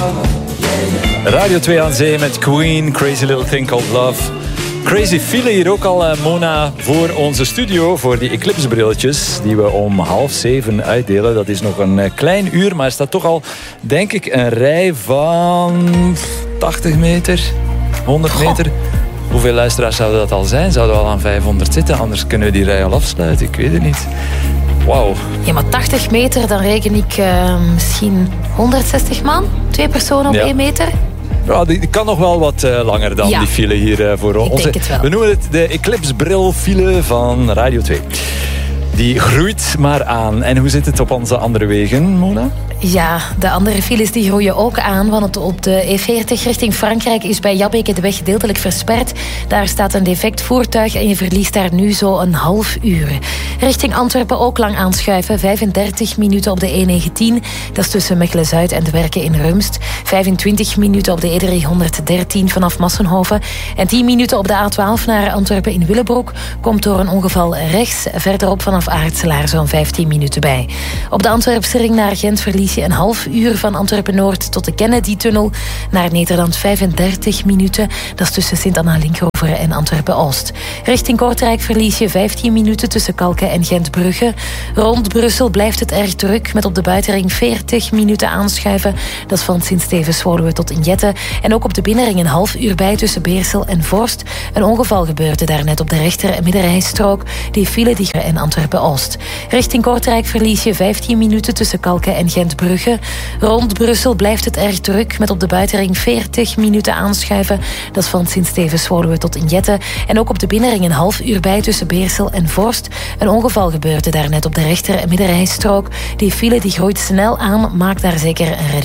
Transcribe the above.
Radio 2 aan zee met Queen, Crazy Little Thing Called Love. Crazy file hier ook al, Mona, voor onze studio, voor die Eclipse brilletjes die we om 6:30 uitdelen. Dat is nog een klein uur, maar er staat toch al, denk ik, een rij van 80 meter, 100 meter. Hoeveel luisteraars zouden dat al zijn? Zouden we al aan 500 zitten? Anders kunnen we die rij al afsluiten, ik weet het niet. Wauw. Ja, maar 80 meter, dan reken ik misschien 160 man. 2 personen op 1 meter. Ja, die kan nog wel wat langer dan die file hier voor ons. Ik denk het wel. We noemen het de Eclipse Bril file van Radio 2. Die groeit maar aan. En hoe zit het op onze andere wegen, Mona? Ja, de andere files die groeien ook aan. Want op de E40 richting Frankrijk is bij Jabbeke de weg gedeeltelijk versperd. Daar staat een defect voertuig en je verliest daar nu zo een half uur. Richting Antwerpen ook lang aanschuiven. 35 minuten op de E19. Dat is tussen Mechelen-Zuid en de Werken in Rumst. 25 minuten op de E313 vanaf Massenhoven. En 10 minuten op de A12 naar Antwerpen in Willebroek. Komt door een ongeval rechts. Verderop vanaf Aartselaar zo'n 15 minuten bij. Op de Antwerpse ring naar Gent verlies je een half uur van Antwerpen-Noord tot de Kennedy-tunnel. Naar Nederland 35 minuten. Dat is tussen Sint-Anna-Linkeroever en Antwerpen-Oost. Richting Kortrijk verlies je 15 minuten tussen Kalken en Gent-Brugge. Rond Brussel blijft het erg druk met op de buitenring 40 minuten aanschuiven. Dat is van Sint-Stevens-Woluwe tot Injette. En ook op de binnenring een half uur bij tussen Beersel en Vorst. Een ongeval gebeurde daarnet op de rechter- en middenrijstrook. Die file die en Antwerpen-Oost. Richting Kortrijk verlies je 15 minuten tussen Kalken en Gent-Brugge. Rond Brussel blijft het erg druk met op de buitenring 40 minuten aanschuiven. Dat is van Sint-Stevens-Woluwe tot Injette. En ook op de binnenring een half uur bij tussen Beersel en Vorst. Een ongeval gebeurde daarnet op de rechter- en middenrijstrook. Die file die groeit snel aan, maakt daar zeker een reductie.